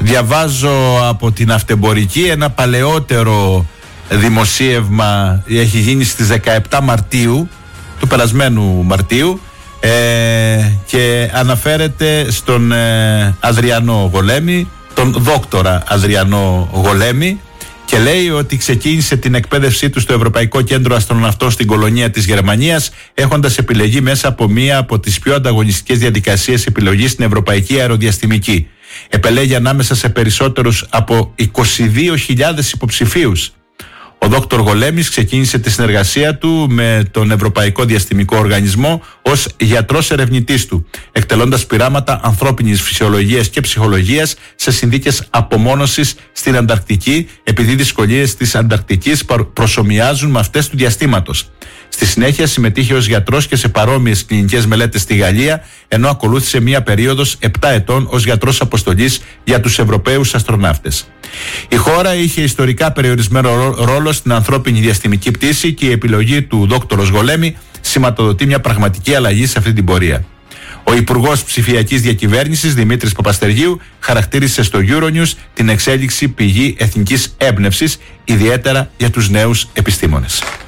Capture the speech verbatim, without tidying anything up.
Διαβάζω από την Αυτεμπορική ένα παλαιότερο δημοσίευμα, έχει γίνει στις δεκαεπτά Μαρτίου, του περασμένου Μαρτίου, ε, και αναφέρεται στον ε, Αδριανό Γολέμη, τον δόκτορα Αδριανό Γολέμη, και λέει ότι ξεκίνησε την εκπαίδευσή του στο Ευρωπαϊκό Κέντρο Αστροναυτών στην κολονία της Γερμανίας, έχοντας επιλεγεί μέσα από μία από τις πιο ανταγωνιστικές διαδικασίες επιλογής στην Ευρωπαϊκή Αεροδιαστημική. Επελέγει ανάμεσα σε περισσότερους από είκοσι δύο χιλιάδες υποψηφίους. Ο δόκτωρ Γολέμης ξεκίνησε τη συνεργασία του με τον Ευρωπαϊκό Διαστημικό Οργανισμό ως γιατρός ερευνητής του, εκτελώντας πειράματα ανθρώπινης φυσιολογίας και ψυχολογίας σε συνθήκες απομόνωσης στην Ανταρκτική, επειδή οι δυσκολίες της Ανταρκτικής προσομοιάζουν με αυτές του διαστήματος. Στη συνέχεια συμμετείχε ως γιατρός και σε παρόμοιες κλινικές μελέτες στη Γαλλία, ενώ ακολούθησε μία περίοδος επτά ετών ως γιατρός αποστολής για τους Ευρωπαίους αστροναύτες. Η χώρα είχε ιστορικά περιορισμένο ρόλο στην ανθρώπινη διαστημική πτήση και η επιλογή του δόκτωρος Γολέμη σηματοδοτεί μια πραγματική αλλαγή σε αυτή την πορεία. Ο Υπουργός Ψηφιακής Διακυβέρνησης Δημήτρης Παπαστεργίου χαρακτήρισε στο Euronews την εξέλιξη πηγή εθνικής έμπνευσης, ιδιαίτερα για τους νέους επιστήμονες.